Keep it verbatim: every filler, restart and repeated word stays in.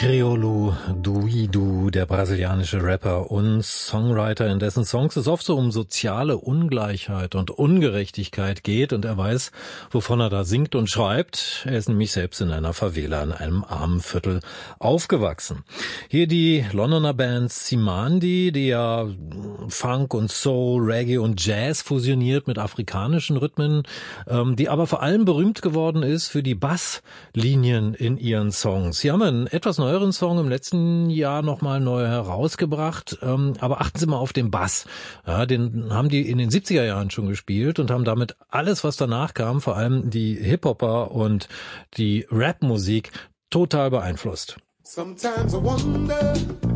Criolo Duído, der brasilianische Rapper und Songwriter, in dessen Songs es oft so um soziale Ungleichheit und Ungerechtigkeit geht, und er weiß, wovon er da singt und schreibt. Er ist nämlich selbst in einer Favela, in einem armen Viertel aufgewachsen. Hier die Londoner Band Simandi, die ja Funk und Soul, Reggae und Jazz fusioniert mit afrikanischen Rhythmen, ähm, die aber vor allem berühmt geworden ist für die Basslinien in ihren Songs. Sie haben einen etwas neueren Song im letzten Jahr nochmal neu herausgebracht, ähm, aber achten Sie mal auf den Bass. Ja, den haben die in den siebziger Jahren schon gespielt und haben damit alles, was danach kam, vor allem die Hip-Hopper und die Rap-Musik, total beeinflusst. Sometimes I wonder